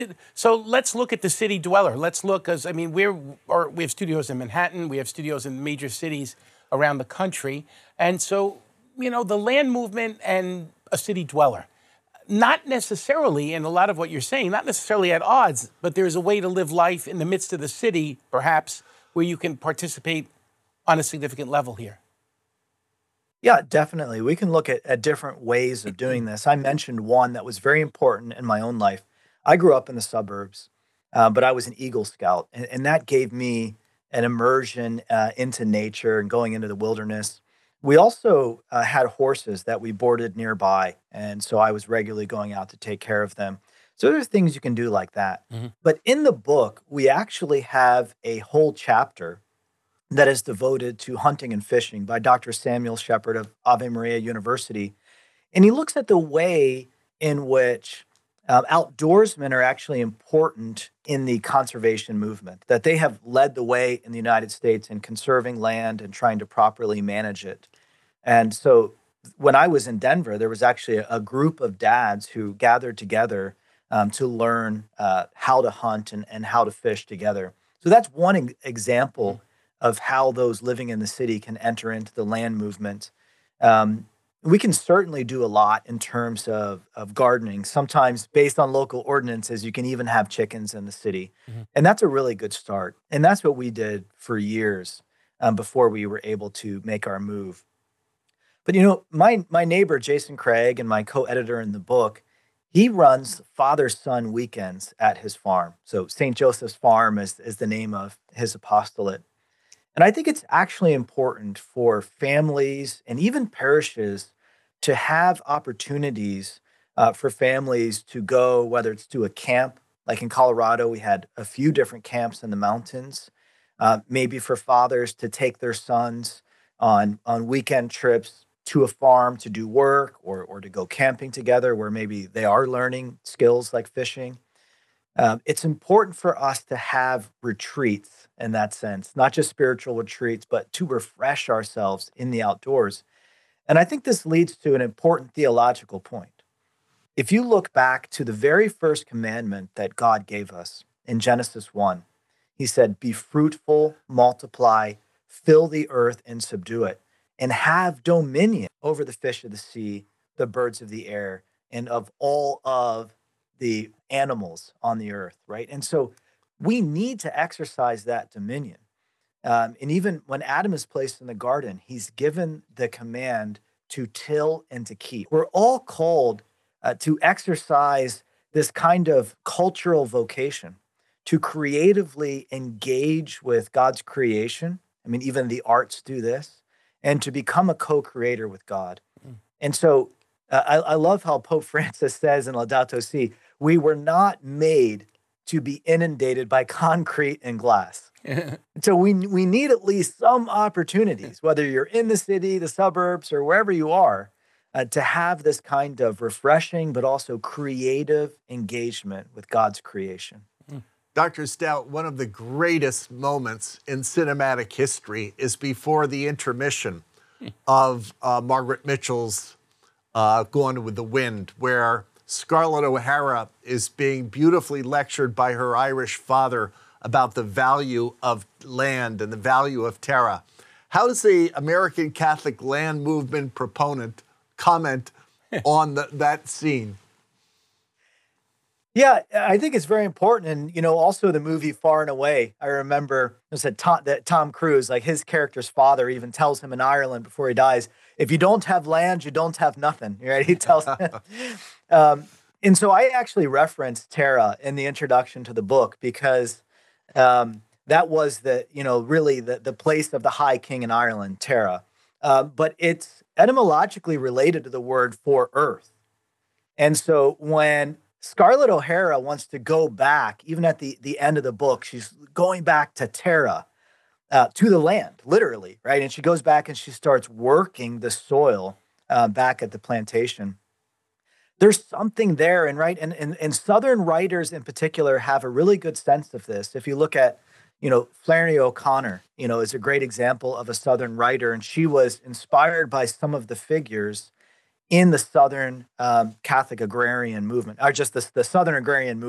So let's look at the city dweller. Let's look, as I mean, we have studios in Manhattan, we have studios in major cities around the country, and so the land movement and a city dweller, not necessarily, in a lot of what you're saying, not necessarily at odds, but there's a way to live life in the midst of the city, perhaps, where you can participate on a significant level here. Yeah, definitely. We can look at different ways of doing this. I mentioned one that was very important in my own life. I grew up in the suburbs, but I was an Eagle Scout, and that gave me an immersion into nature and going into the wilderness. We also had horses that we boarded nearby, and so I was regularly going out to take care of them. So there's things you can do like that. Mhm. But in the book, we actually have a whole chapter that is devoted to hunting and fishing by Dr. Samuel Shepard of Ave Maria University. And he looks at the way in which outdoorsmen are actually important in the conservation movement, that they have led the way in the United States in conserving land and trying to properly manage it. And so when I was in Denver, there was actually a group of dads who gathered together to learn how to hunt and how to fish together. So that's one example of how those living in the city can enter into the land movement. Um, we can certainly do a lot in terms of gardening. Sometimes, based on local ordinances, you can even have chickens in the city. Mhm. And that's a really good start. And that's what we did for years before we were able to make our move. But my neighbor Jason Craig and my co-editor in the book, he runs father-son weekends at his farm. So St. Joseph's Farm is the name of his apostolate. And I think it's actually important for families and even parishes to have opportunities for families to go, whether it's to a camp, like in Colorado, we had a few different camps in the mountains. Maybe for fathers to take their sons on weekend trips to a farm to do work or to go camping together, where maybe they are learning skills like fishing. It's important for us to have retreats in that sense, not just spiritual retreats, but to refresh ourselves in the outdoors. And I think this leads to an important theological point. If you look back to the very first commandment that God gave us in Genesis 1, he said, "Be fruitful, multiply, fill the earth and subdue it, and have dominion over the fish of the sea, the birds of the air, and of all of the animals on the earth," right? And so we need to exercise that dominion. And even when Adam is placed in the garden, he's given the command to till and to keep. We're all called to exercise this kind of cultural vocation, to creatively engage with God's creation. I mean, even the arts do this, and to become a co creator with God. And so I love how Pope Francis says in Laudato Si, we were not made to be inundated by concrete and glass. So we need at least some opportunities, whether you're in the city, the suburbs, or wherever you are, to have this kind of refreshing but also creative engagement with God's creation. Dr. Stout, one of the greatest moments in cinematic history is before the intermission of Margaret Mitchell's Gone with the Wind, where Scarlett O'Hara is being beautifully lectured by her Irish father about the value of land and the value of terra. How does the American Catholic land movement proponent comment on that scene? Yeah, I think it's very important. And, also the movie Far and Away, I remember it said that Tom Cruise, like his character's father even tells him in Ireland before he dies, if you don't have land, you don't have nothing, right? He tells him. And so I actually referenced Tara in the introduction to the book because that was really the place of the High King in Ireland, Tara. But it's etymologically related to the word for earth. And so when Scarlett O'Hara wants to go back, even at the end of the book, she's going back to Terra, to the land, literally, right? And she goes back and she starts working the soil back at the plantation. There's something there, and right, and Southern writers in particular have a really good sense of this. If you look at, Flannery O'Connor, is a great example of a Southern writer, and she was inspired by some of the figures in the Southern Catholic agrarian movement, or just the Southern agrarian movement.